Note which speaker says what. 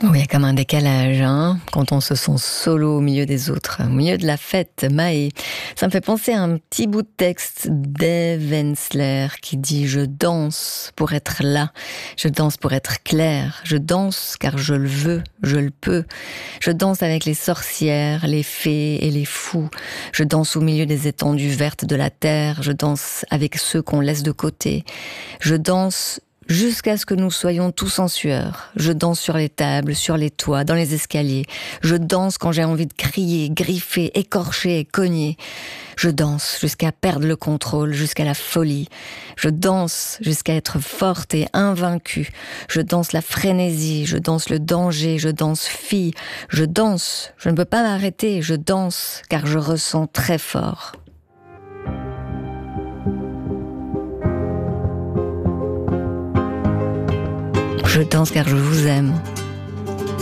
Speaker 1: Oui, il y a comme un décalage, hein, quand on se sent solo au milieu des autres, au milieu de la fête. Maë, ça me fait penser à un petit bout de texte d'Eve Ensler qui dit « Je danse pour être là, je danse pour être clair, je danse car je le veux, je le peux. Je danse avec les sorcières, les fées et les fous. Je danse au milieu des étendues vertes de la terre, je danse avec ceux qu'on laisse de côté. Je danse jusqu'à ce que nous soyons tous en sueur. Je danse sur les tables, sur les toits, dans les escaliers. Je danse quand j'ai envie de crier, griffer, écorcher et cogner. Je danse jusqu'à perdre le contrôle, jusqu'à la folie. Je danse jusqu'à être forte et invaincue. Je danse la frénésie, je danse le danger, je danse fille. Je danse, je ne peux pas m'arrêter, je danse car je ressens très fort. Je danse car je vous aime.